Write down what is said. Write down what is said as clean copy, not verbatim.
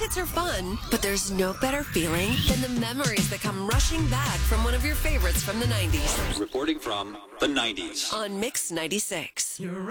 hits are fun, but there's no better feeling than the memories that come rushing back from one of your favorites from the 90s. Reporting from the 90s. On Mix 96.